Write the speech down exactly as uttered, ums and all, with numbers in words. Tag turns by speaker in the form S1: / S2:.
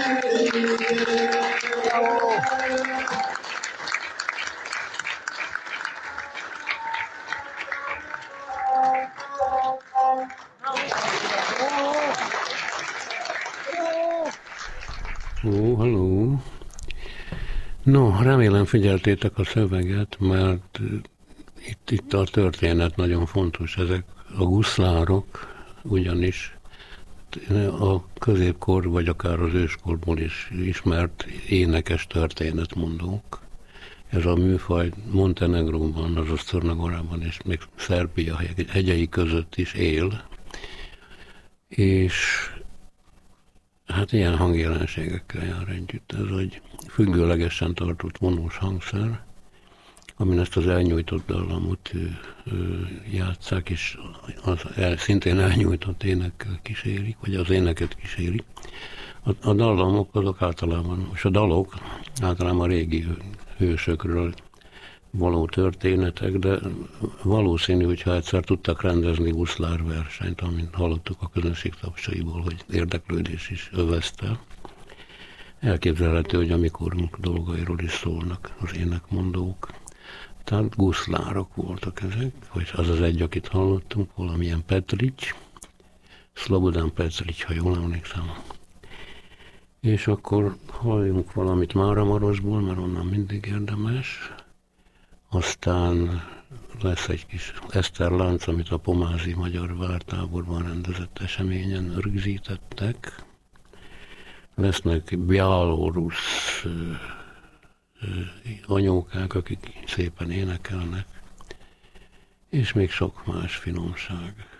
S1: Ó, halló. No, remélem figyeltétek a szöveget, mert itt, itt a történet nagyon fontos. Ezek a guszlárok ugyanis a középkor, vagy akár az őskorból is ismert énekes történetmondók. Ez a műfaj Montenegróban, azaz Czarnagorában és még Szerbia hegyei között is él. És hát ilyen hangjelenségekkel jár együtt. Ez egy függőlegesen tartott vonós hangszer, amin ezt az elnyújtott dallamot játsszák, és az el, szintén elnyújtott énekkel kísérik, vagy az éneket kísérik. A, a dallamok azok általában, és a dalok általában régi hősökről való történetek, de valószínű, hogyha egyszer tudtak rendezni guszlárversenyt, amint hallottuk a közönség tapsaiból, hogy érdeklődés is övezte. Elképzelhető, hogy a mikorunk dolgairól is szólnak az énekmondók. Tehát guszlárok voltak ezek, vagy az az egy, akit hallottunk, valamilyen Petrics, Szlobodan Petrics, ha jól emlékszem. És akkor halljunk valamit Máramarosból, mert onnan mindig érdemes. Aztán lesz egy kis Eszter lánc, amit a pomázi magyar vártáborban rendezett eseményen rögzítettek. Lesznek białorusz anyókák, akik szépen énekelnek, és még sok más finomság.